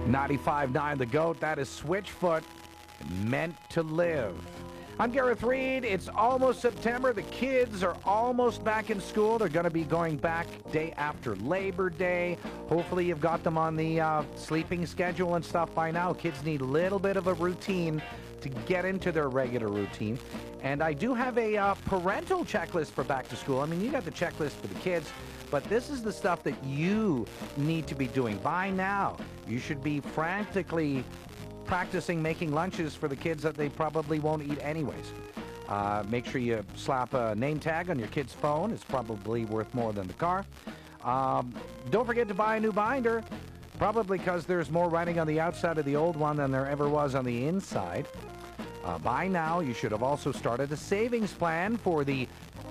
95.9 The Goat, that is Switchfoot, Meant to Live. I'm Gareth Reed. It's almost September. The kids are almost back in school. They're going to be going back day after Labor Day. Hopefully you've got them on the sleeping schedule and stuff by now. Kids need a little bit of a routine to get into their regular routine. And I do have a parental checklist for back to school. I mean, you got the checklist for the kids, but this is the stuff that you need to be doing by now. You should be frantically practicing making lunches for the kids that they probably won't eat anyways. Make sure you slap a name tag on your kid's phone. It's probably worth more than the car. Don't forget to buy a new binder, probably because there's more writing on the outside of the old one than there ever was on the inside. By now, you should have also started a savings plan for the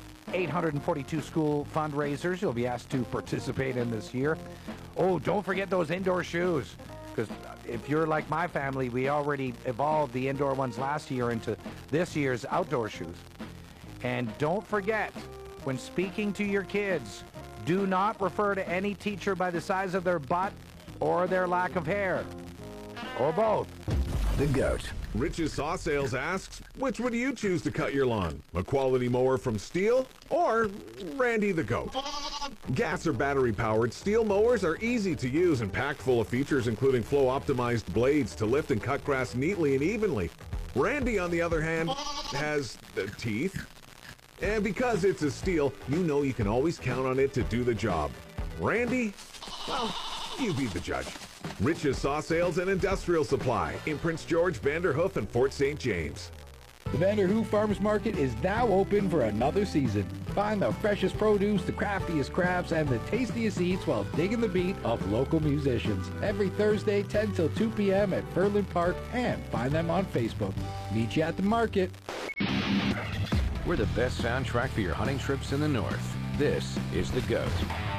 842 school fundraisers you'll be asked to participate in this year. Oh, don't forget those indoor shoes, because if you're like my family, we already evolved the indoor ones last year into this year's outdoor shoes. And don't forget, when speaking to your kids, do not refer to any teacher by the size of their butt or their lack of hair, or both. The Goat. Rich's Saw Sales asks, which would you choose to cut your lawn? A quality mower from Stihl or Randy the Goat? Gas or battery powered Stihl mowers are easy to use and packed full of features including flow optimized blades to lift and cut grass neatly and evenly. Randy, on the other hand, has teeth. And because it's a Stihl, you know you can always count on it to do the job. Randy, well, you be the judge. Rich's Saw Sales and Industrial Supply in Prince George, Vanderhoof, and Fort St. James. The Vanderhoof Farmers Market is now open for another season. Find the freshest produce, the craftiest crafts, and the tastiest eats while digging the beat of local musicians. Every Thursday, 10 till 2 p.m. at Furland Park, and find them on Facebook. Meet you at the market. We're the best soundtrack for your hunting trips in the north. This is The Goat.